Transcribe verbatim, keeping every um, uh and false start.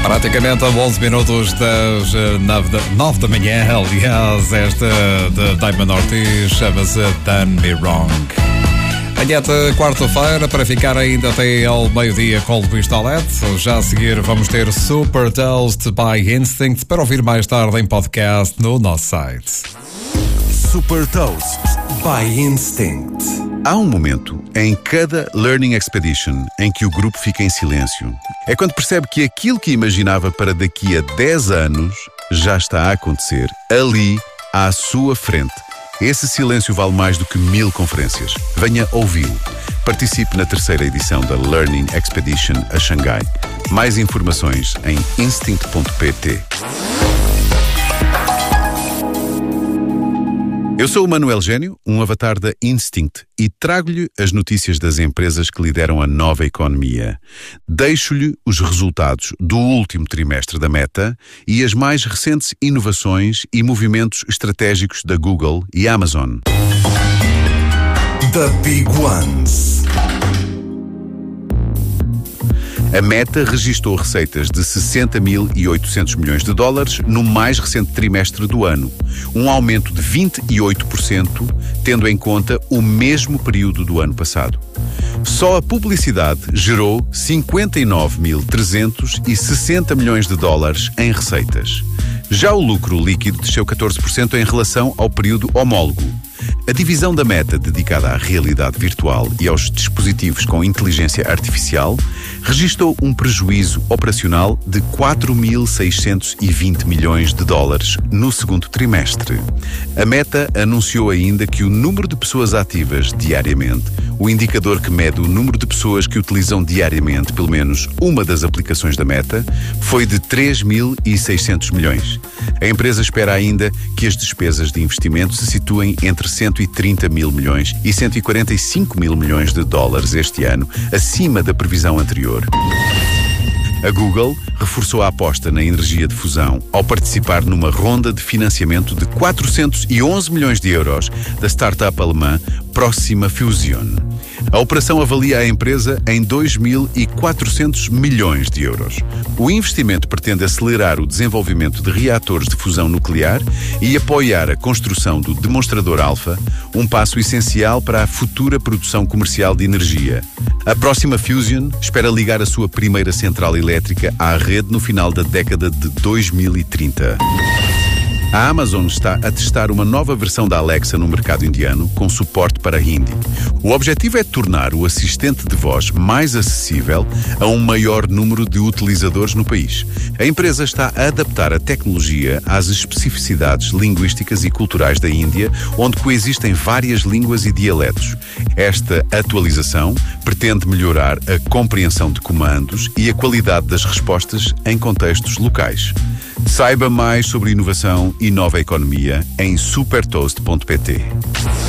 Praticamente a onze minutos das nove da manhã, aliás, esta de Diamond Ortiz chama-se Done Me Wrong. Amanhã de quarta-feira, para ficar ainda até ao meio-dia com o Luís Toledo. Já a seguir vamos ter Super Toast by Instinct para ouvir mais tarde em podcast no nosso site. Super Toast by Instinct. Há um momento em cada Learning Expedition em que o grupo fica em silêncio. É quando percebe que aquilo que imaginava para daqui a dez anos já está a acontecer ali à sua frente. Esse silêncio vale mais do que mil conferências. Venha ouvi-lo. Participe na terceira edição da Learning Expedition a Xangai. Mais informações em instinct ponto pt. Eu sou o Manuel Gênio, um avatar da Instinct, e trago-lhe as notícias das empresas que lideram a nova economia. Deixo-lhe os resultados do último trimestre da Meta e as mais recentes inovações e movimentos estratégicos da Google e Amazon. The Big Ones. A Meta registrou receitas de sessenta mil e oitocentos milhões de dólares no mais recente trimestre do ano, um aumento de vinte e oito por cento, tendo em conta o mesmo período do ano passado. Só a publicidade gerou cinquenta e nove mil trezentos e sessenta milhões de dólares em receitas. Já o lucro líquido desceu catorze por cento em relação ao período homólogo. A divisão da Meta dedicada à realidade virtual e aos dispositivos com inteligência artificial registrou um prejuízo operacional de quatro mil seiscentos e vinte milhões de dólares no segundo trimestre. A Meta anunciou ainda que o número de pessoas ativas diariamente, o indicador que mede o número de pessoas que utilizam diariamente pelo menos uma das aplicações da Meta, foi de três mil e seiscentos milhões. A empresa espera ainda que as despesas de investimento se situem entre cento e trinta mil milhões e cento e quarenta e cinco mil milhões de dólares este ano, acima da previsão anterior. A Google reforçou a aposta na energia de fusão ao participar numa ronda de financiamento de quatrocentos e onze milhões de euros da startup alemã Proxima Fusion. A operação avalia a empresa em dois mil e quatrocentos milhões de euros. O investimento pretende acelerar o desenvolvimento de reatores de fusão nuclear e apoiar a construção do demonstrador Alpha, um passo essencial para a futura produção comercial de energia. A Proxima Fusion espera ligar a sua primeira central elétrica à rede no final da década de dois mil e trinta. A Amazon está a testar uma nova versão da Alexa no mercado indiano, com suporte para Hindi. O objetivo é tornar o assistente de voz mais acessível a um maior número de utilizadores no país. A empresa está a adaptar a tecnologia às especificidades linguísticas e culturais da Índia, onde coexistem várias línguas e dialetos. Esta atualização pretende melhorar a compreensão de comandos e a qualidade das respostas em contextos locais. Saiba mais sobre inovação e nova economia em super toast ponto pt.